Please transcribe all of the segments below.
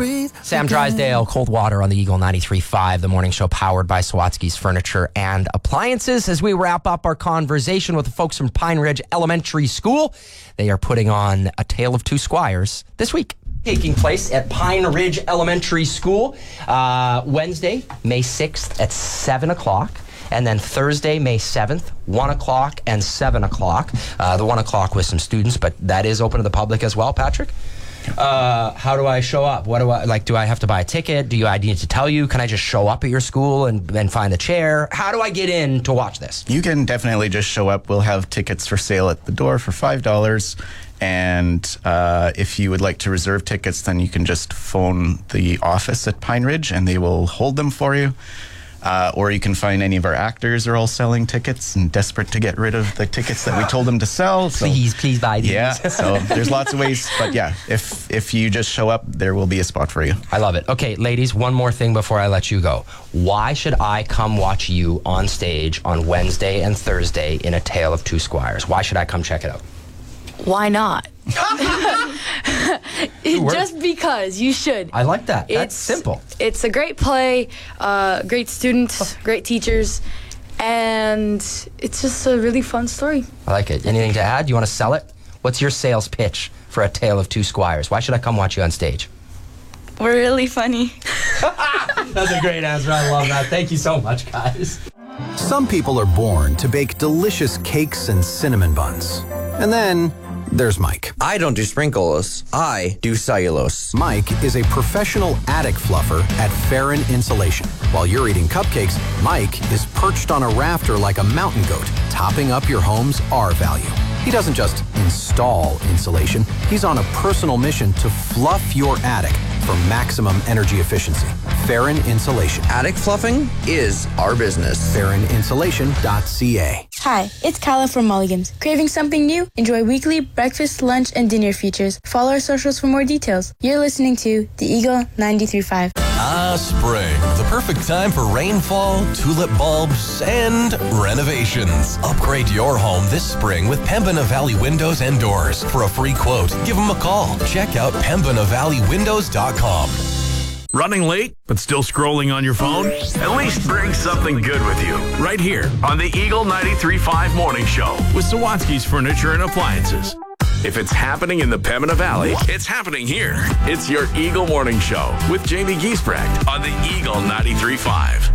breathe. Sam Drysdale, Cold Water on the Eagle 93.5, the morning show powered by Sawatsky's Furniture and Appliances. As we wrap up our conversation with the folks from Pine Ridge Elementary School, they are putting on A Tale of Two Squires this week. Taking place at Pine Ridge Elementary School Wednesday, May 6th at 7 o'clock. And then Thursday, May 7th, 1 o'clock and 7 o'clock. The 1 o'clock with some students, but that is open to the public as well, Patrick. How do I show up? What do I have to buy a ticket? Do I need to tell you? Can I just show up at your school and find the chair? How do I get in to watch this? You can definitely just show up. We'll have tickets for sale at the door for $5. And if you would like to reserve tickets, then you can just phone the office at Pine Ridge and they will hold them for you. Or you can find any of our actors are all selling tickets and desperate to get rid of the tickets that we told them to sell. So, please buy these. Yeah, so there's lots of ways. But yeah, if you just show up, there will be a spot for you. I love it. Okay, ladies, one more thing before I let you go. Why should I come watch you on stage on Wednesday and Thursday in A Tale of Two Squires? Why should I come check it out? Why not? Just because you should. I like that. That's simple. It's a great play, great students, great teachers, and it's just a really fun story. I like it. Anything to add? You want to sell it? What's your sales pitch for A Tale of Two Squires? Why should I come watch you on stage? We're really funny. That's a great answer. I love that. Thank you so much, guys. Some people are born to bake delicious cakes and cinnamon buns. And then there's Mike. I don't do sprinkles. I do cellulose. Mike is a professional attic fluffer at Farron Insulation. While you're eating cupcakes, Mike is perched on a rafter like a mountain goat, topping up your home's R value. He doesn't just install insulation. He's on a personal mission to fluff your attic for maximum energy efficiency. Farron Insulation. Attic fluffing is our business. FarronInsulation.ca. Hi, it's Kyla from Mulligan's. Craving something new? Enjoy weekly breakfast, lunch, and dinner features. Follow our socials for more details. You're listening to The Eagle 93.5. Spring. The perfect time for rainfall, tulip bulbs, and renovations. Upgrade your home this spring with Pembina Valley Windows and Doors. For a free quote, give them a call. Check out PembinaValleyWindows.com. Running late, but still scrolling on your phone? At least bring something good with you. Right here on the Eagle 93.5 Morning Show with Sawatsky's Furniture and Appliances. If it's happening in the Pembina Valley, it's happening here. It's your Eagle Morning Show with Jamie Giesbrecht on the Eagle 93.5.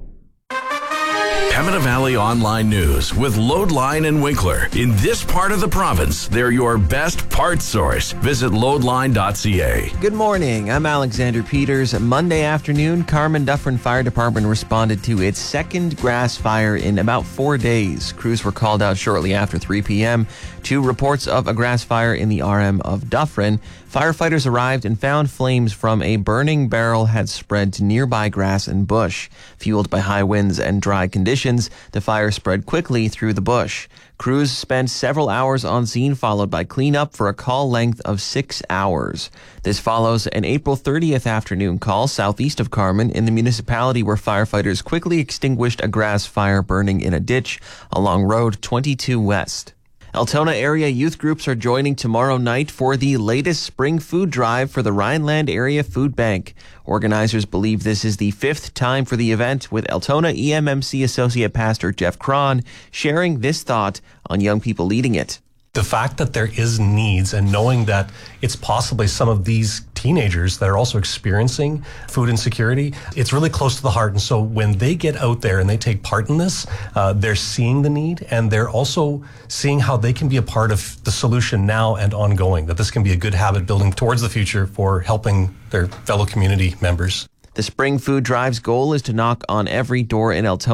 Pembina Valley Online News with Loadline and Winkler. In this part of the province, they're your best parts source. Visit loadline.ca. Good morning. I'm Alexander Peters. Monday afternoon, Carman Dufferin Fire Department responded to its second grass fire in about 4 days. Crews were called out shortly after 3 p.m. to reports of a grass fire in the RM of Dufferin. Firefighters arrived and found flames from a burning barrel had spread to nearby grass and bush. Fueled by high winds and dry conditions, the fire spread quickly through the bush. Crews spent several hours on scene, followed by cleanup for a call length of 6 hours. This follows an April 30th afternoon call southeast of Carman in the municipality where firefighters quickly extinguished a grass fire burning in a ditch along Road 22 West. Altona area youth groups are joining tomorrow night for the latest spring food drive for the Rhineland Area Food Bank. Organizers believe this is the fifth time for the event, with Altona EMMC Associate Pastor Jeff Cron sharing this thought on young people leading it. The fact that there is needs and knowing that it's possibly some of these teenagers that are also experiencing food insecurity, it's really close to the heart. And so when they get out there and they take part in this, they're seeing the need and they're also seeing how they can be a part of the solution now and ongoing, that this can be a good habit building towards the future for helping their fellow community members. The Spring Food Drive's goal is to knock on every door in Altona